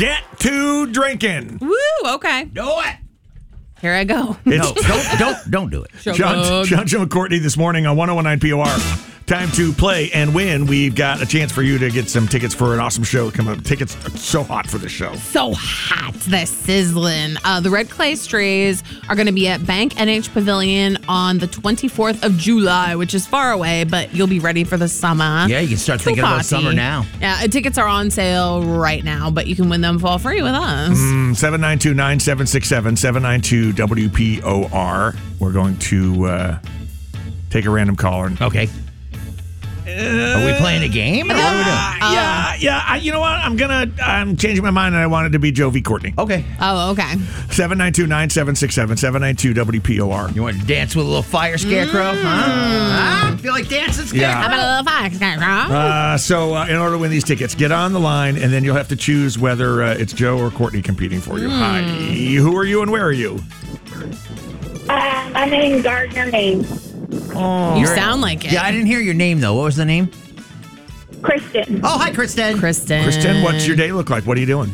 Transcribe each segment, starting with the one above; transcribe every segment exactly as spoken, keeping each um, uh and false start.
get to drinking. Woo, okay. Do it. Here I go. No, don't, don't, don't do it. John, John, Joe, and Courtney this morning on one oh one nine P O R. Time to play and win. We've got a chance for you to get some tickets for an awesome show coming up. Tickets are so hot for this show. So hot. They're sizzling. Uh, the Red Clay Strays are going to be at Bank N H Pavilion on the twenty-fourth of July, which is far away, but you'll be ready for the summer. Yeah, you can start Too thinking about party. summer now. Yeah, uh, tickets are on sale right now, but you can win them for free with us. Mm, seven nine two, nine seven six seven, seven nine two W P O R. We're going to uh, take a random caller. Okay. Are we playing a game? Or what are we doing? Uh, yeah, yeah. I, you know what? I'm gonna. I'm changing my mind, and I want it to be Joe v. Courtney. Okay. Oh, okay. seven nine two, nine seven six seven, seven nine two W P O R. You want to dance with a little fire scarecrow? Mm. Huh? Huh? Feel like dancing scarecrow? Yeah. How about a little fire scarecrow? Uh, so, uh, in order to win these tickets, get on the line, and then you'll have to choose whether uh, it's Joe or Courtney competing for you. Mm. Hi. Who are you, and where are you? Uh, I'm in Gardner, Maine. Oh, You sound like it. Yeah, I didn't hear your name, though. What was the name? Kristen. Oh, hi, Kristen. Kristen. Kristen, what's your day look like? What are you doing?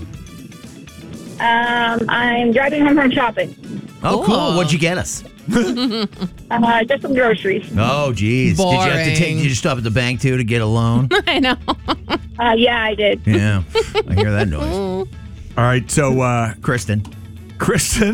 Um, I'm driving home from shopping. Oh, Cool. cool. What'd you get us? Uh, just some groceries. Oh, geez. Did you have to Boring. take? Did you stop at the bank too to get a loan? I know. Uh, yeah, I did. Yeah, I hear that noise. All right, so uh, Kristen. Kristen,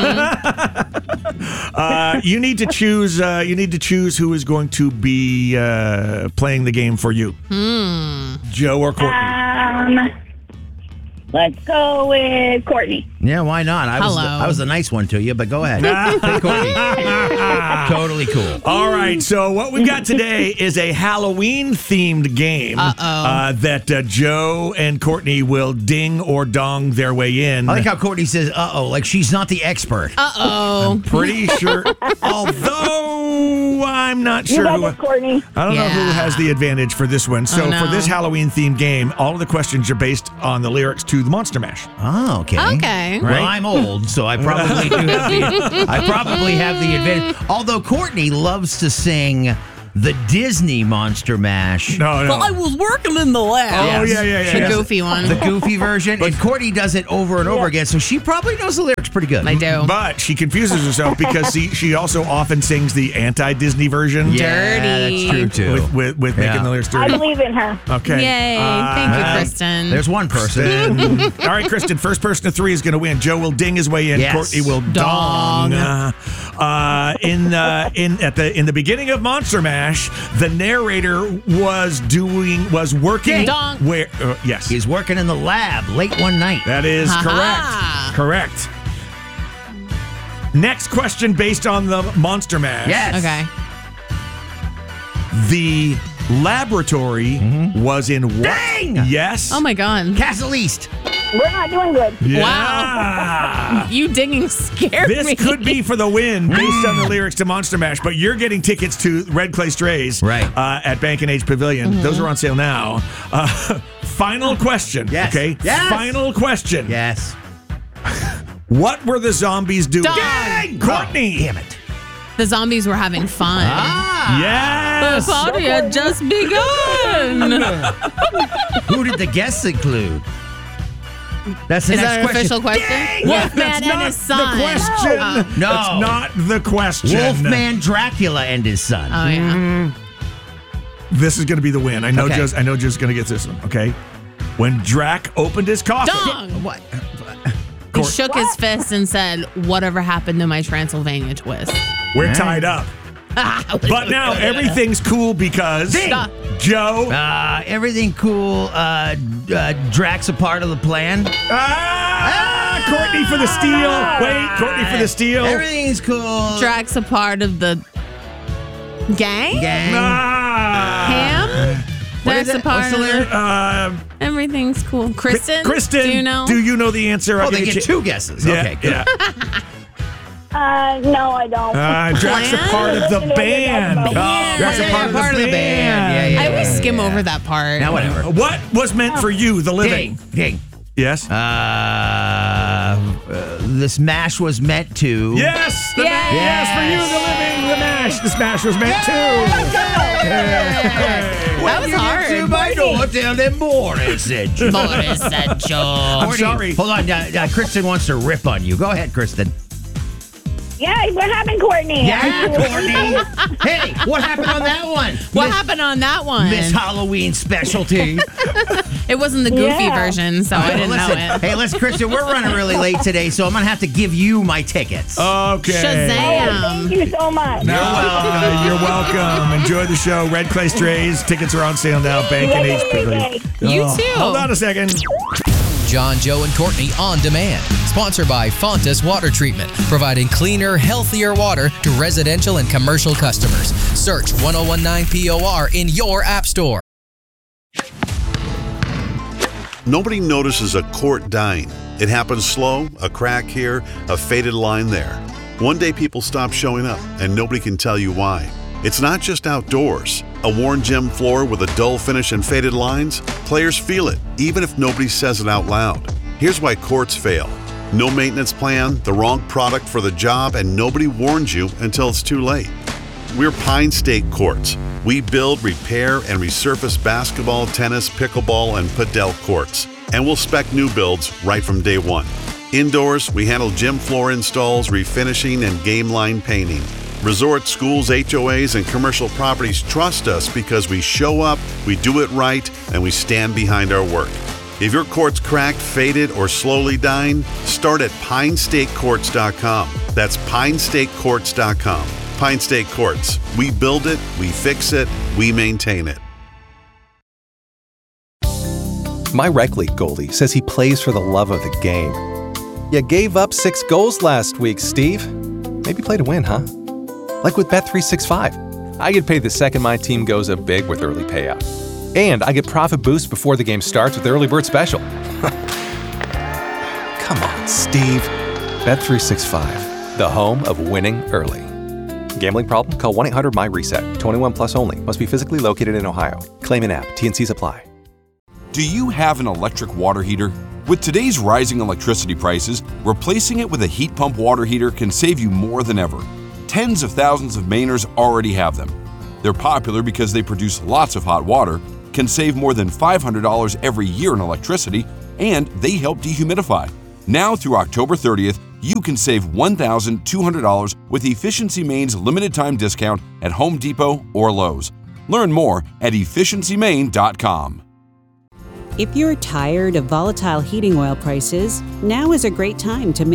uh, you need to choose. Uh, you need to choose who is going to be uh, playing the game for you, Joe or Courtney. Um, let's go with Courtney. Yeah, why not? I was the, Hello. I was the nice one to you, but go ahead. Hey, Courtney. Totally cool. All right, so what we've got today is a Halloween-themed game Uh-oh. uh, that uh, Joe and Courtney will ding or dong their way in. I like how Courtney says, uh-oh, like she's not the expert. Uh-oh. Pretty sure, although I'm not You sure got who. it, Courtney. I don't know who Yeah. has the advantage for this one. So Oh, no. for this Halloween-themed game, all of the questions are based on the lyrics to the Monster Mash. Oh, okay. Okay. Well, Right? I'm old, so I probably do have the, I probably have the advantage. Although Courtney loves to sing the Disney Monster Mash. No, no. Well, I was working in the lab. Oh, yeah, yeah, yeah. The yeah. goofy one. The goofy version. And Courtney does it over and over again, so she probably knows the lyrics pretty good. I do. But she confuses herself because she, she also often sings the anti-Disney version. Yeah, Dirty. that's true, too. With, with, with Yeah. making the lyrics I dirty. believe in her. Okay. Yay. Uh, Thank you, uh, Kristen. There's one person. Then- all right, Kristen, first person to three is going to win. Joe will ding his way in. Yes. Courtney will dong. Dong. Uh, uh, in uh, in at the in the beginning of Monster Mash, the narrator was doing was working Dong. where uh, yes, He's working in the lab late one night. that is Ha-ha. correct. Correct. Next question based on the Monster Mash. Yes. Okay. The laboratory was in what? Dang! Yes. Oh, my God. Castle East. We're not doing good. Yeah. You dinging scared This me. could be for the win based on the lyrics to Monster Mash, but you're getting tickets to Red Clay Strays Right. uh, at Bank and Age Pavilion. Mm-hmm. Those are on sale now. Uh, final question. Yes. Okay. Yes. Final question. Yes. What were the zombies doing? Dong. Dang, Courtney. Oh, damn it. The zombies were having fun. Ah. Yes. The party had just begun. Who did the guests include? That's the Is next that an question. official question? Dang! Wolfman That's and not his son. the question. Oh. No. That's not the question. Wolfman Dracula and his son. Oh, yeah. This is going to be the win. I know Okay. Joe's, I know Joe's going to get this one, okay? When Drac opened his coffin. Dong. What? He Court- shook his fist and said, whatever happened to my Transylvania twist? We're tied up. But now everything's cool because Stop. Joe. Uh, everything cool. Uh, uh, Drax a part of the plan. Ah, Courtney for the steal. Wait, Courtney for the steal. Everything's cool. Drax a part of the gang? Gang. Ah. Ham? What is That's a it? part What's the of lyric? it. Uh, Everything's cool. Kristen? Kristen, Do you know? Do you know the answer? Oh, I'll they give get you- two guesses. Yeah, Okay, good. yeah. Uh, no, I don't. Uh, Drax a Plan? part of the band. Oh, Drax a yeah, part of the part of the band. band. Yeah, yeah. I always skim over that part. Now, whatever. What was meant for you, the living? Ding. Ding. Yes. Uh, uh, this mash was meant to. Yes, the Yes. mash. Yes, for you, the living, the mash. This mash was meant to. That was hard. To my door, tell them Boris said you. Boris said Joe. I'm sorry. Hold on, uh, uh, Kristen wants to rip on you. Go ahead, Kristen. Yeah, what happened, Courtney? Yeah, Courtney. Hey, what happened on that one? What Miss, happened on that one? Miss Halloween specialty. It wasn't the goofy Yeah. version, so I didn't Listen, know it. hey, listen, Kristen, we're running really late today, so I'm going to have to give you my tickets. Okay. Shazam. Thank you so much. No, uh, you're welcome. Enjoy the show. Red Clay Strays. Tickets are on sale now. Bank and H Pavilion. You Oh, too. Hold on a second. John, Joe, and Courtney on demand. Sponsored by Fontas Water Treatment, providing cleaner, healthier water to residential and commercial customers. Search ten nineteen P O R in your app store. Nobody notices a quart dying. It happens slow, a crack here, a faded line there. One day people stop showing up, and nobody can tell you why. It's not just outdoors. A worn gym floor with a dull finish and faded lines? Players feel it, even if nobody says it out loud. Here's why quarts fail. No maintenance plan, the wrong product for the job, and nobody warns you until it's too late. We're Pine State Courts. We build, repair, and resurface basketball, tennis, pickleball, and padel courts. And we'll spec new builds right from day one. Indoors, we handle gym floor installs, refinishing, and game line painting. Resorts, schools, H O As, and commercial properties trust us because we show up, we do it right, and we stand behind our work. If your court's cracked, faded, or slowly dying, start at pine state courts dot com. That's pine state courts dot com. Pine State Courts. We build it, we fix it, we maintain it. My rec league goalie says he plays for the love of the game. You gave up six goals last week, Steve. Maybe play to win, huh? Like with Bet three sixty-five. I get paid the second my team goes up big with early payout. And I get profit boost before the game starts with the early bird special. Come on, Steve. Bet three sixty-five, the home of winning early. Gambling problem? Call one eight hundred M Y reset. twenty-one plus only. Must be physically located in Ohio. Claim in app. T N Cs apply. Do you have an electric water heater? With today's rising electricity prices, replacing it with a heat pump water heater can save you more than ever. Tens of thousands of Mainers already have them. They're popular because they produce lots of hot water, can save more than five hundred dollars every year in electricity, and they help dehumidify. Now through October thirtieth, you can save one thousand two hundred dollars with Efficiency Maine's limited time discount at Home Depot or Lowe's. Learn more at efficiency maine dot com. If you're tired of volatile heating oil prices, now is a great time to